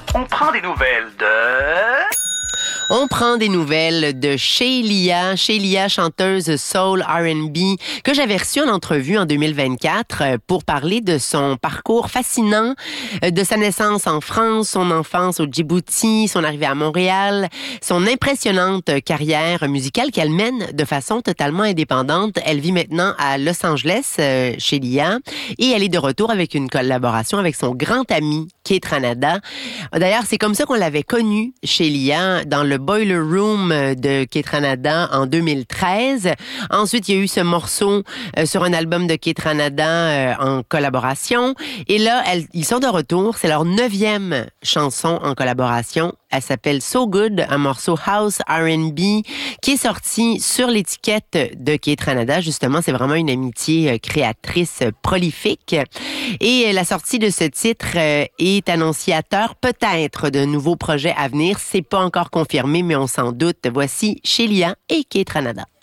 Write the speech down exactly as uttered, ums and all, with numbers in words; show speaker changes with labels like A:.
A: On prend des nouvelles de...
B: On prend des nouvelles de Shelia, Shelia, chanteuse soul R and B, que j'avais reçue en entrevue en deux mille vingt-quatre pour parler de son parcours fascinant, de sa naissance en France, son enfance au Djibouti, son arrivée à Montréal, son impressionnante carrière musicale qu'elle mène de façon totalement indépendante. Elle vit maintenant à Los Angeles, euh, Shelia, et elle est de retour avec une collaboration avec son grand ami Keith Ranada. D'ailleurs, c'est comme ça qu'on l'avait connue, Shelia, dans le Boiler Room de Keith Ranada en deux mille treize. Ensuite, il y a eu ce morceau euh, sur un album de Keith Ranada euh, en collaboration. Et là, elles, ils sont de retour. C'est leur neuvième chanson en collaboration. Elle s'appelle So Good, un morceau house R and B qui est sorti sur l'étiquette de Keith Ranada. Justement, c'est vraiment une amitié créatrice prolifique. Et la sortie de ce titre est annonciateur peut-être de nouveaux projets à venir. C'est pas encore confirmé, mais on s'en doute. Voici Shelia et Keith Ranada.